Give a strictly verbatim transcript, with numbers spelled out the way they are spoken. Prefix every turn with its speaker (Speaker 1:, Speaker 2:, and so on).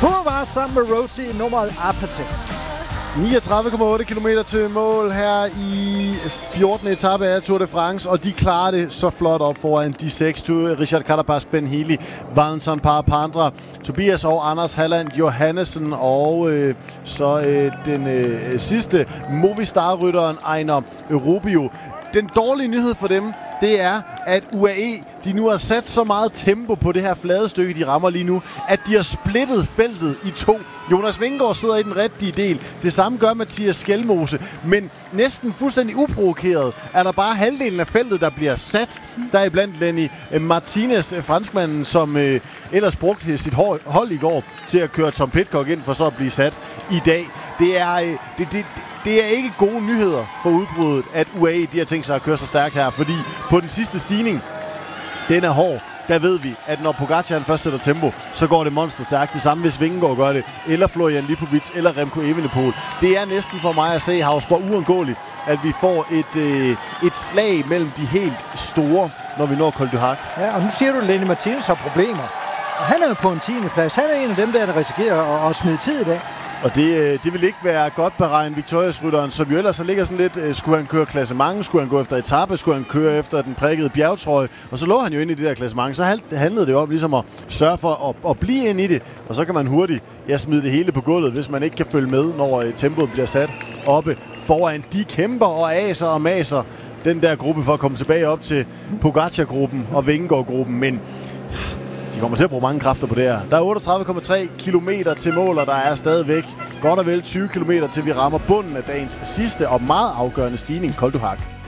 Speaker 1: Hun var sammen med Rosie i nummeret Apathy.
Speaker 2: niogtredive komma otte kilometer til mål her i fjortende etape af Tour de France, og de klarer det så flot op foran de seks. Richard Carapaz, Ben Healy, Valentin Parapandra, Tobias og Anders Halland Johannesen, og øh, så øh, den øh, sidste Movistar-rytteren Einar Rubio. Den dårlige nyhed for dem, det er, at U A E, de nu har sat så meget tempo på det her flade stykke, de rammer lige nu, at de har splittet feltet i to. Jonas Vingegaard sidder i den rigtige del. Det samme gør Mathias Skjelmose. Men næsten fuldstændig uprovokeret er der bare halvdelen af feltet, der bliver sat. Der er iblandt Lenny Martinez, franskmanden, som øh, ellers brugte sit hold i går til at køre Tom Pidcock ind for så at blive sat i dag. Det er... Øh, det, det, Det er ikke gode nyheder for udbruddet, at U A E de har tænkt sig at køre så stærkt her, fordi på den sidste stigning, den er hård, der ved vi, at når Pogacar han først sætter tempo, så går det monsterstærkt. Det samme hvis Vingegaard gør det, eller Florian Lipovic, eller Remco Evenepoel. Det er næsten for mig at se, Hausborg, uundgåeligt, at vi får et, øh, et slag mellem de helt store, når vi når Col du Hac.
Speaker 1: Ja, og nu siger du, at Lenny Martinez har problemer. Han er jo på en tiende plads. Han er en af dem, der, der risikerer at, at smide tid i dag.
Speaker 2: Og det, det vil ikke være godt beregnet Victorious-rytteren, som jo ellers så ligger sådan lidt, skulle han køre klassement, skulle han gå efter etape, skulle han køre efter den prikkede bjergtrøje, og så lå han jo ind i det der klassement, så handlede det jo om ligesom at sørge for at, at blive ind i det, og så kan man hurtigt ja, smide det hele på gulvet, hvis man ikke kan følge med, når tempoet bliver sat oppe foran. De kæmper og aser og maser den der gruppe for at komme tilbage op til Pogacar-gruppen og Vingegaard-gruppen, men de kommer til at bruge mange kræfter på det her. Der er otteogtredive komma tre kilometer til mål, og der er stadigvæk godt og vel tyve kilometer til vi rammer bunden af dagens sidste og meget afgørende stigning, Col du Hac.